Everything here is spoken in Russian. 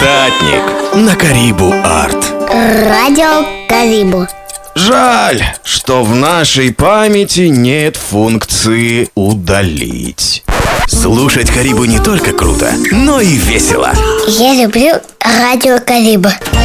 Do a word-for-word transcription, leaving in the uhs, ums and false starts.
Цитатник на Карибу Арт. Радио Карибу. Жаль, что в нашей памяти нет функции удалить. Слушать Карибу не только круто, но и весело. Я люблю радио Карибу.